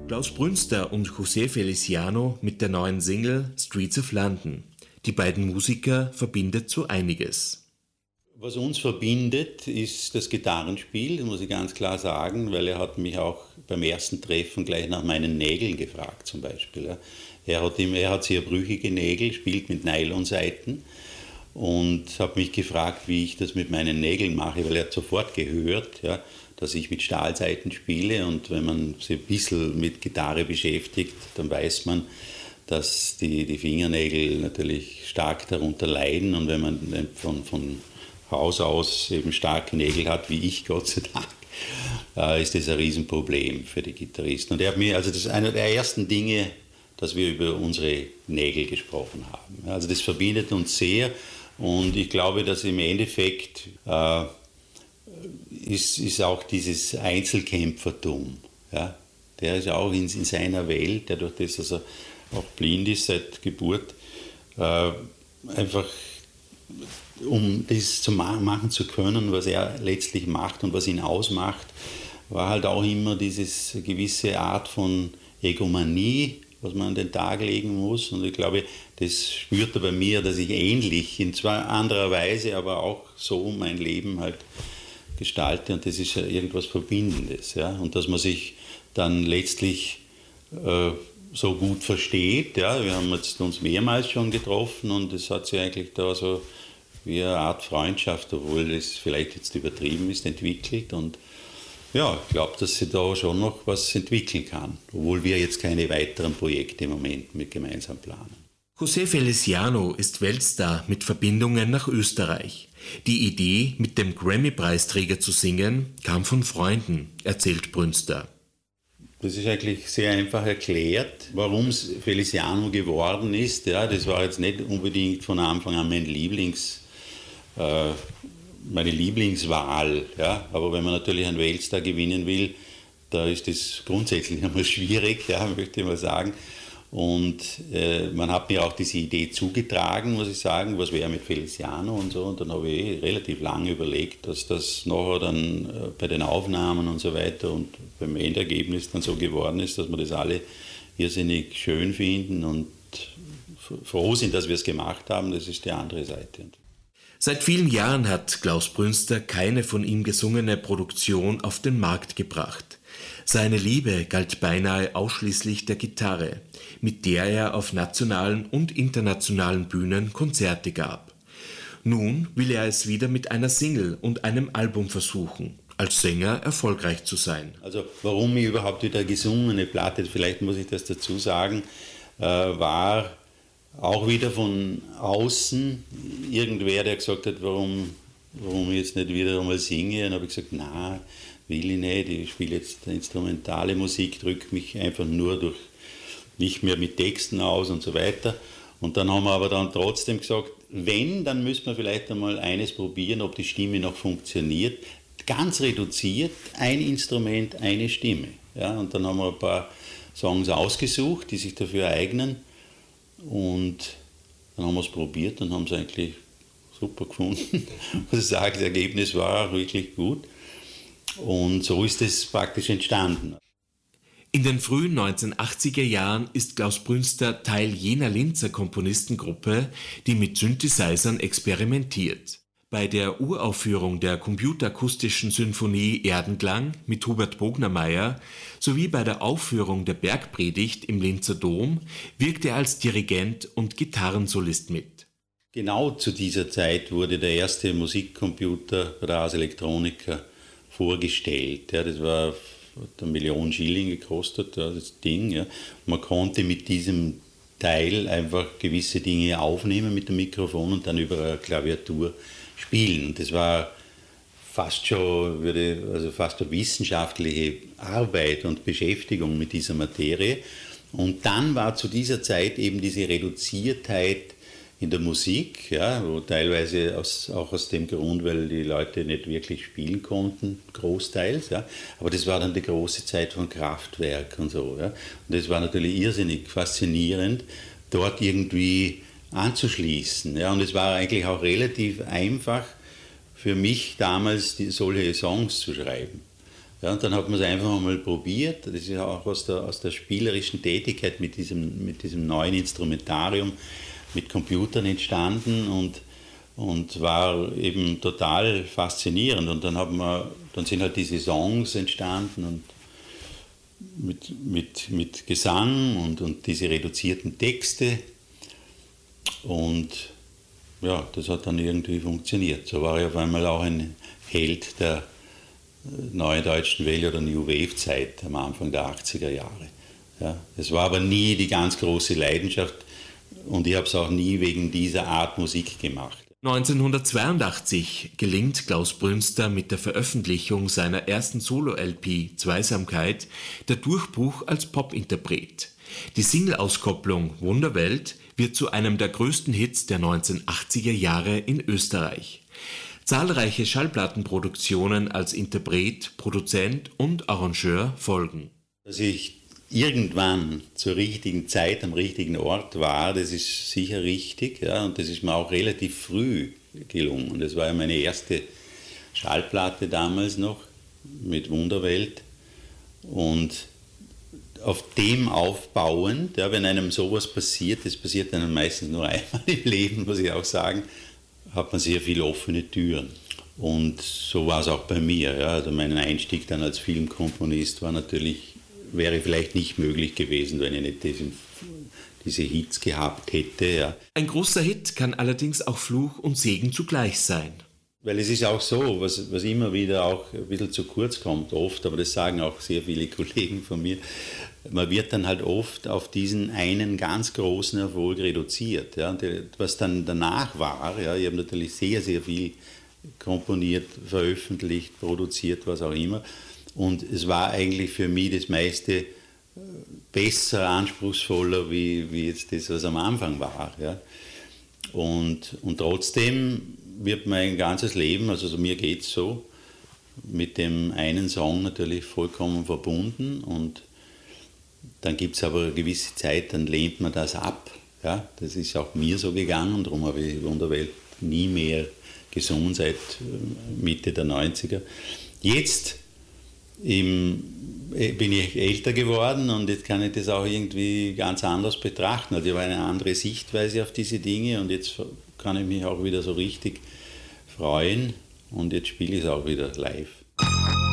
Klaus Brünster und José Feliciano mit der neuen Single Streets of London. Die beiden Musiker verbindet so einiges. Was uns verbindet, ist das Gitarrenspiel, das muss ich ganz klar sagen, weil er hat mich auch beim ersten Treffen gleich nach meinen Nägeln gefragt zum Beispiel. Er hat sehr brüchige Nägel, spielt mit Nylonsaiten und hat mich gefragt, wie ich das mit meinen Nägeln mache, weil er hat sofort gehört, ja, dass ich mit Stahlsaiten spiele, und wenn man sich ein bisschen mit Gitarre beschäftigt, dann weiß man, dass die Fingernägel natürlich stark darunter leiden, und wenn man von Haus aus eben starke Nägel hat, wie ich, Gott sei Dank, ist das ein Riesenproblem für die Gitarristen. Und er hat mir, also das ist einer der ersten Dinge, dass wir über unsere Nägel gesprochen haben. Also das verbindet uns sehr, und ich glaube, dass im Endeffekt ist auch dieses Einzelkämpfertum. Ja? Der ist auch in seiner Welt, dadurch, dass er auch blind ist seit Geburt, einfach um das machen zu können, was er letztlich macht und was ihn ausmacht, war halt auch immer diese gewisse Art von Egomanie, was man an den Tag legen muss. Und ich glaube, das spürt er bei mir, dass ich ähnlich, in zwar anderer Weise, aber auch so mein Leben halt gestalte, und das ist ja irgendwas Verbindendes. Ja? Und dass man sich dann letztlich so gut versteht. Ja? Wir haben uns mehrmals schon getroffen, und es hat sich eigentlich da so wie eine Art Freundschaft, obwohl es vielleicht jetzt übertrieben ist, entwickelt. Und ja, ich glaube, dass sie da schon noch was entwickeln kann, obwohl wir jetzt keine weiteren Projekte im Moment mit gemeinsam planen. José Feliciano ist Weltstar mit Verbindungen nach Österreich. Die Idee, mit dem Grammy-Preisträger zu singen, kam von Freunden, erzählt Brünster. Das ist eigentlich sehr einfach erklärt, warum es Feliciano geworden ist. Ja, das war jetzt nicht unbedingt von Anfang an meine Lieblingswahl. Ja, aber wenn man natürlich einen Weltstar gewinnen will, da ist das grundsätzlich einmal schwierig, ja, möchte ich mal sagen. Und man hat mir auch diese Idee zugetragen, muss ich sagen, was wäre mit Feliciano und so. Und dann habe ich relativ lange überlegt, dass das nachher dann bei den Aufnahmen und so weiter und beim Endergebnis dann so geworden ist, dass wir das alle irrsinnig schön finden und froh sind, dass wir es gemacht haben. Das ist die andere Seite. Seit vielen Jahren hat Klaus Brünster keine von ihm gesungene Produktion auf den Markt gebracht. Seine Liebe galt beinahe ausschließlich der Gitarre, mit der er auf nationalen und internationalen Bühnen Konzerte gab. Nun will er es wieder mit einer Single und einem Album versuchen, als Sänger erfolgreich zu sein. Also warum ich überhaupt wieder gesungene Platte, vielleicht muss ich das dazu sagen, war auch wieder von außen irgendwer, der gesagt hat, warum ich jetzt nicht wieder einmal singe. Und dann habe ich gesagt, na, will ich nicht, ich spiele jetzt instrumentale Musik, drücke mich einfach nur nicht mehr mit Texten aus und so weiter. Und dann haben wir aber dann trotzdem gesagt, wenn, dann müssen wir vielleicht einmal eines probieren, ob die Stimme noch funktioniert. Ganz reduziert, ein Instrument, eine Stimme. Ja, und dann haben wir ein paar Songs ausgesucht, die sich dafür eignen. Und dann haben wir es probiert und haben es eigentlich super gefunden. Muss ich sagen, das Ergebnis war auch wirklich gut. Und so ist es praktisch entstanden. In den frühen 1980er Jahren ist Klaus Brünster Teil jener Linzer Komponistengruppe, die mit Synthesizern experimentiert. Bei der Uraufführung der computerakustischen Sinfonie Erdenklang mit Hubert Bognermeier sowie bei der Aufführung der Bergpredigt im Linzer Dom wirkt er als Dirigent und Gitarrensolist mit. Genau zu dieser Zeit wurde der erste Musikcomputer bei der Ars Electronica vorgestellt. Ja, das war 1 Million Schilling gekostet, das Ding. Ja. Man konnte mit diesem Teil einfach gewisse Dinge aufnehmen mit dem Mikrofon und dann über eine Klaviatur spielen. Und das war fast eine wissenschaftliche Arbeit und Beschäftigung mit dieser Materie. Und dann war zu dieser Zeit eben diese Reduziertheit in der Musik, ja, wo teilweise auch aus dem Grund, weil die Leute nicht wirklich spielen konnten, großteils. Ja. Aber das war dann die große Zeit von Kraftwerk und so. Ja. Und das war natürlich irrsinnig faszinierend, dort irgendwie anzuschließen. Ja. Und es war eigentlich auch relativ einfach für mich damals, solche Songs zu schreiben. Ja, und dann hat man es einfach mal probiert. Das ist auch aus der spielerischen Tätigkeit mit diesem neuen Instrumentarium, mit Computern entstanden und war eben total faszinierend. Und dann sind halt diese Songs entstanden und mit Gesang und diese reduzierten Texte. Und ja, das hat dann irgendwie funktioniert. So war ich auf einmal auch ein Held der neuen deutschen Welle oder New Wave Zeit am Anfang der 80er Jahre. Ja, es war aber nie die ganz große Leidenschaft und ich habe es auch nie wegen dieser Art Musik gemacht. 1982 gelingt Klaus Brünster mit der Veröffentlichung seiner ersten Solo-LP Zweisamkeit der Durchbruch als Popinterpret. Die Single-Auskopplung Wunderwelt wird zu einem der größten Hits der 1980er Jahre in Österreich. Zahlreiche Schallplattenproduktionen als Interpret, Produzent und Arrangeur folgen. Dass ich irgendwann zur richtigen Zeit am richtigen Ort war, das ist sicher richtig, ja, und das ist mir auch relativ früh gelungen. Das war ja meine erste Schallplatte damals noch mit Wunderwelt und auf dem aufbauend, ja, wenn einem sowas passiert, das passiert einem meistens nur einmal im Leben, muss ich auch sagen, hat man sehr viele offene Türen. Und so war es auch bei mir. Ja. Also mein Einstieg dann als Filmkomponist wäre vielleicht nicht möglich gewesen, wenn ich nicht diese Hits gehabt hätte. Ja. Ein großer Hit kann allerdings auch Fluch und Segen zugleich sein. Weil es ist auch so, was immer wieder auch ein bisschen zu kurz kommt, oft, aber das sagen auch sehr viele Kollegen von mir, man wird dann halt oft auf diesen einen ganz großen Erfolg reduziert. Ja. Und was dann danach war, ja, ich habe natürlich sehr, sehr viel komponiert, veröffentlicht, produziert, was auch immer. Und es war eigentlich für mich das meiste besser, anspruchsvoller, wie jetzt das, was am Anfang war. Ja. Und trotzdem wird mein ganzes Leben, also mir geht es so, mit dem einen Song natürlich vollkommen verbunden und dann gibt es aber eine gewisse Zeit, dann lehnt man das ab. Ja, das ist auch mir so gegangen, darum habe ich Wunderwelt nie mehr gesungen seit Mitte der 90er. Jetzt bin ich älter geworden und jetzt kann ich das auch irgendwie ganz anders betrachten. Also ich habe eine andere Sichtweise auf diese Dinge und jetzt kann ich mich auch wieder so richtig freuen und jetzt spiele ich es auch wieder live.